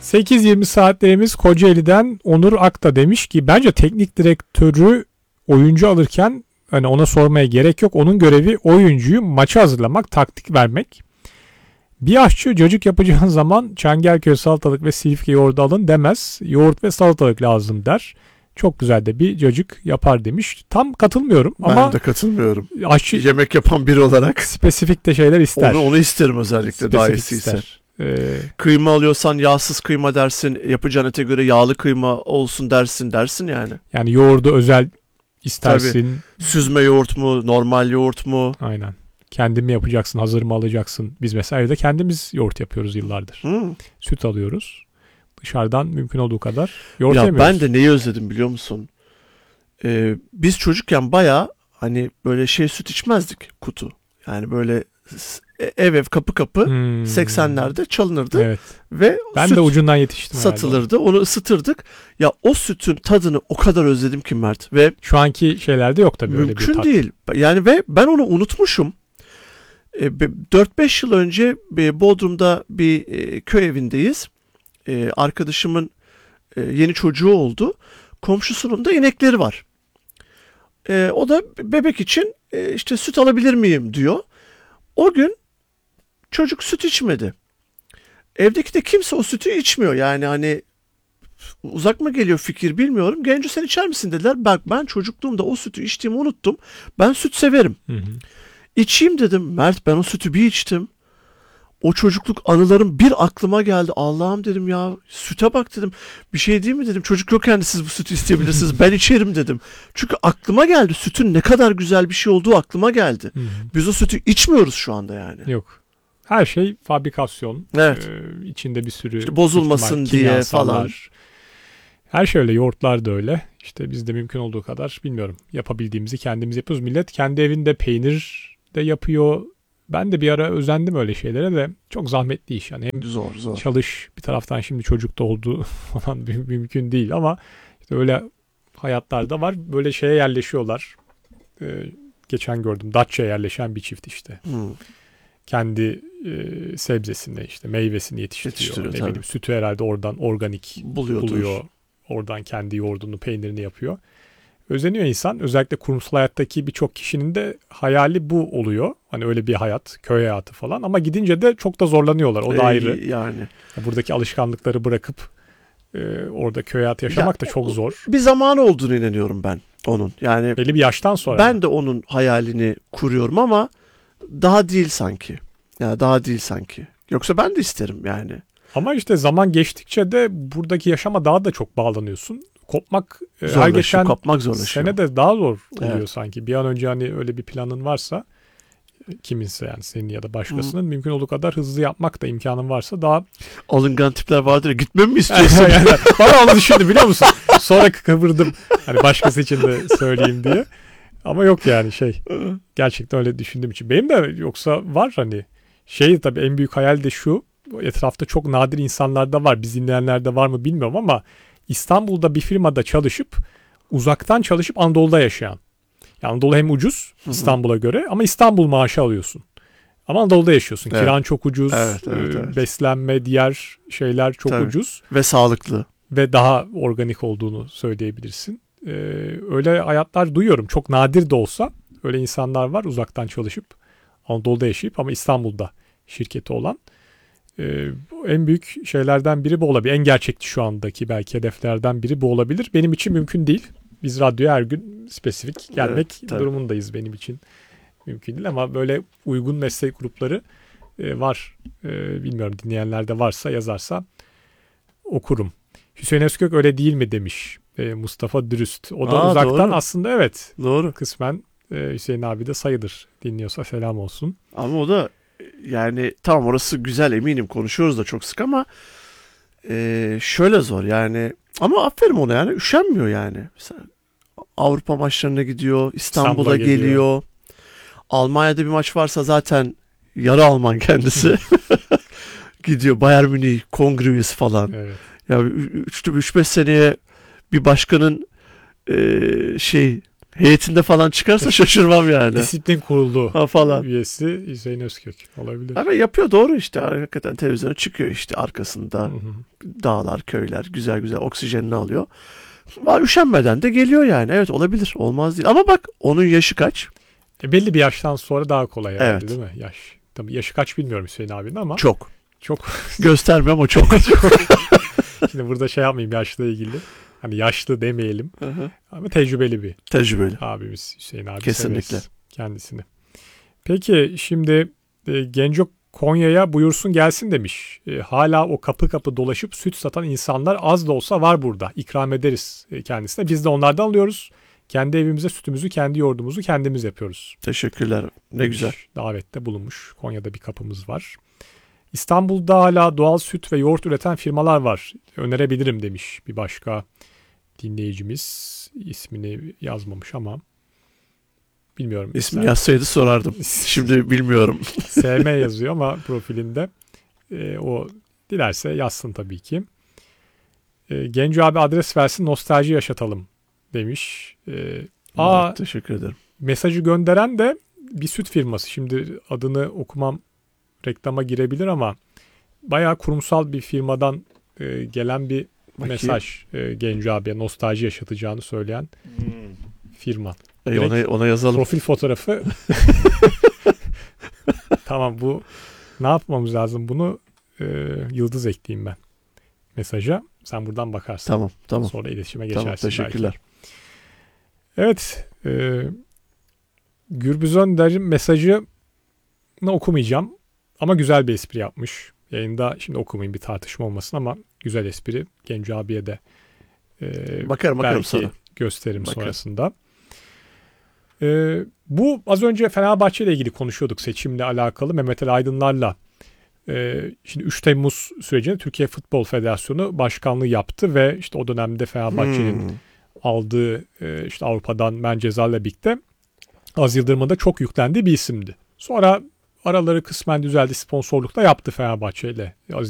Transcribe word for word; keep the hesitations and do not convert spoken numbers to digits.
sekiz yirmi saatlerimiz Kocaeli'den Onur Akta demiş ki bence teknik direktörü oyuncu alırken hani ona sormaya gerek yok. Onun görevi oyuncuyu maça hazırlamak, taktik vermek. Bir aşçı cacık yapacağın zaman Çengelköy salatalık ve Silifke yoğurdu alın demez. Yoğurt ve salatalık lazım der. Çok güzel de bir cacık yapar demiş. Tam katılmıyorum ama ben de katılmıyorum. Aşçı yemek yapan biri olarak spesifik de şeyler ister. Onu, onu isterim özellikle daha iyisi ise. Ee, kıyma alıyorsan yağsız kıyma dersin. Yapacağın ete göre yağlı kıyma olsun dersin dersin yani. Yani yoğurdu özel istersin. Tabii. Süzme yoğurt mu, normal yoğurt mu? Aynen. Kendin mi yapacaksın, hazır mı alacaksın? Biz mesela evde kendimiz yoğurt yapıyoruz yıllardır. Hmm. Süt alıyoruz. Dışarıdan mümkün olduğu kadar yoğurt ya yemiyoruz. Ben de neyi özledim biliyor musun? Ee, biz çocukken bayağı hani böyle şey süt içmezdik kutu. Yani böyle ev ev kapı kapı hmm. seksenlerde çalınırdı. Evet. Ve ben süt de ucundan yetiştim. Satılırdı. Herhalde. Onu ısıtırdık. Ya o sütün tadını o kadar özledim ki Mert. Ve şu anki şeylerde yok tabii öyle bir tat. Mümkün değil. Yani ve ben onu unutmuşum. dört beş yıl önce Bodrum'da bir köy evindeyiz. Arkadaşımın yeni çocuğu oldu. Komşusunun da inekleri var. O da bebek için işte süt alabilir miyim diyor. O gün çocuk süt içmedi. Evdeki de kimse o sütü içmiyor. Yani hani uzak mı geliyor fikir bilmiyorum. Genco sen içer misin dediler. Bak ben çocukluğumda o sütü içtiğimi unuttum. Ben süt severim. Hı hı. İçeyim dedim. Mert ben o sütü bir içtim. O çocukluk anılarım bir aklıma geldi. Allah'ım dedim ya süte bak dedim. Bir şey değil mi dedim. Çocuk yokken de siz bu sütü isteyebilirsiniz. Ben içerim dedim. Çünkü aklıma geldi. Sütün ne kadar güzel bir şey olduğu aklıma geldi. Hı hı. Biz o sütü içmiyoruz şu anda yani. Yok. Her şey fabrikasyon. Evet. Ee, içinde bir sürü işte bozulmasın ihtimal, diye falan. Her şey öyle. Yoğurtlar da öyle. İşte biz de mümkün olduğu kadar bilmiyorum. Yapabildiğimizi kendimiz yapıyoruz. Millet kendi evinde peynir de yapıyor. Ben de bir ara özendim öyle şeylere de. Çok zahmetli iş. Yani hem zor zor. Çalış bir taraftan şimdi çocuk da oldu falan mümkün değil ama işte öyle hayatlarda var. Böyle şeye yerleşiyorlar. Ee, geçen gördüm. Datça'ya yerleşen bir çift işte. Hmm. Kendi e, sebzesini işte meyvesini yetiştiriyor. yetiştiriyor ne bileyim, sütü herhalde oradan organik Buluyordur. buluyor. Oradan kendi yoğurdunu, peynirini yapıyor. Özeniyor insan. Özellikle kurumsal hayattaki birçok kişinin de hayali bu oluyor. Hani öyle bir hayat, köy hayatı falan. Ama gidince de çok da zorlanıyorlar. O da ee, ayrı. Yani. Buradaki alışkanlıkları bırakıp e, orada köy hayatı yaşamak ya, da çok zor. Bir zamanı olduğunu inanıyorum ben onun. Yani belli bir yaştan sonra. Ben de onun hayalini kuruyorum ama daha değil sanki. Yani daha değil sanki. Yoksa ben de isterim yani. Ama işte zaman geçtikçe de buradaki yaşama daha da çok bağlanıyorsun. Kopmak her geçen kopmak zorlaşıyor. Sene de daha zor oluyor evet. sanki. Bir an önce hani öyle bir planın varsa kiminse yani senin ya da başkasının hmm. mümkün olduğu kadar hızlı yapmak da imkanın varsa daha alıngan tipler vardır ya gitmemi mi istiyorsun? yani, bana onu düşündüm biliyor musun? Sonra kıvırdım hani başkası için de söyleyeyim diye. Ama yok yani şey gerçekten öyle düşündüğüm için. Benim de yoksa var hani şey tabii en büyük hayal de şu etrafta çok nadir insanlarda var. Biz dinleyenlerde var mı bilmiyorum ama İstanbul'da bir firmada çalışıp uzaktan çalışıp Anadolu'da yaşayan. Yani Anadolu hem ucuz İstanbul'a göre ama İstanbul maaşı alıyorsun. Ama Anadolu'da yaşıyorsun. Evet. Kiran çok ucuz. Evet, evet, evet. Beslenme, diğer şeyler çok Tabii. ucuz. Ve sağlıklı. Ve daha organik olduğunu söyleyebilirsin. Ee, öyle hayatlar duyuyorum. Çok nadir de olsa öyle insanlar var uzaktan çalışıp Anadolu'da yaşayıp ama İstanbul'da şirketi olan. Ee, en büyük şeylerden biri bu olabilir. En gerçekçi şu andaki belki hedeflerden biri bu olabilir. Benim için mümkün değil. Biz radyoya her gün spesifik gelmek evet, durumundayız benim için. Mümkün değil ama böyle uygun meslek grupları e, var. E, bilmiyorum dinleyenlerde varsa yazarsa okurum. Hüseyin Özkök öyle değil mi demiş e, Mustafa Dürüst. O da Aa, uzaktan doğru. aslında evet. Doğru. Kısmen e, Hüseyin abi de sayılır. Dinliyorsa selam olsun. Ama o da yani tamam orası güzel eminim konuşuyoruz da çok sık ama e, şöyle zor yani ama aferin ona yani üşenmiyor yani. Mesela Avrupa maçlarına gidiyor, İstanbul'a, İstanbul'a geliyor. geliyor. Almanya'da bir maç varsa zaten yarı Alman kendisi. Gidiyor Bayern Münih, Kongrevius falan. Evet. Ya üç beş seneye bir başkanın e, şey heyetinde falan çıkarsa şaşırmam yani. Disiplin kurulu Ha falan. üyesi Hüseyin Özkök olabilir. Ama yapıyor doğru işte. Hakikaten televizyona çıkıyor işte arkasında. Hı hı. Dağlar, köyler güzel güzel oksijenini alıyor. Ama üşenmeden de geliyor yani. Evet olabilir. Olmaz değil. Ama bak onun yaşı kaç? E belli bir yaştan sonra daha kolay herhalde Evet. değil mi? Yaş. Tabii yaşı kaç bilmiyorum Hüseyin abinin ama Çok. çok. Gösterme ama çok. Şimdi burada şey yapmayayım yaşla ilgili. Hani yaşlı demeyelim Hı hı. ama tecrübeli bir Tecrübeli. abimiz Hüseyin abi. Kesinlikle. Severiz kendisini. Peki şimdi e, Genco Konya'ya buyursun gelsin demiş. E, hala o kapı kapı dolaşıp süt satan insanlar az da olsa var burada. İkram ederiz e, kendisine. Biz de onlardan alıyoruz. Kendi evimize sütümüzü, kendi yoğurdumuzu kendimiz yapıyoruz. Teşekkürler. Ne demiş. güzel. Davette bulunmuş. Konya'da bir kapımız var. İstanbul'da hala doğal süt ve yoğurt üreten firmalar var. Önerebilirim demiş bir başka dinleyicimiz. İsmini yazmamış ama bilmiyorum. İsmi Sen- yazsaydı sorardım. Şimdi bilmiyorum. S M yazıyor ama profilinde. E, o dilerse yazsın tabii ki. E, Genco abi adres versin, nostalji yaşatalım demiş. E, aa, Evet, teşekkür ederim. mesajı gönderen de bir süt firması. Şimdi adını okumam reklama girebilir ama bayağı kurumsal bir firmadan e, gelen bir Bakayım. mesaj. E, Genco abiye nostalji yaşatacağını söyleyen firma. Ey, ona, ona yazalım. Profil fotoğrafı. Tamam, bu ne yapmamız lazım? Bunu e, yıldız ekleyeyim ben mesaja. Sen buradan bakarsın. Tamam tamam. Sonra iletişime geçersin. Tamam teşekkürler. belki. Evet. E, Gürbüz Önder'in mesajını okumayacağım. Ama güzel bir espri yapmış. Yayında şimdi okumayayım, bir tartışma olmasın ama güzel espri. Genco abiye de e, Bakarım bakarım belki sonra. gösteririm Bakarım. sonrasında. Ee, bu az önce Fenerbahçe ile ilgili konuşuyorduk, seçimle alakalı. Mehmet Ali Aydınlar'la e, şimdi üç Temmuz sürecinde Türkiye Futbol Federasyonu başkanlığı yaptı ve işte o dönemde Fenerbahçe'nin Hmm. aldığı e, işte Avrupa'dan men cezayla birlikte Az Yıldırım'a da çok yüklendiği bir isimdi. Sonra araları kısmen düzeldi, sponsorluk da yaptı Fenerbahçe ile.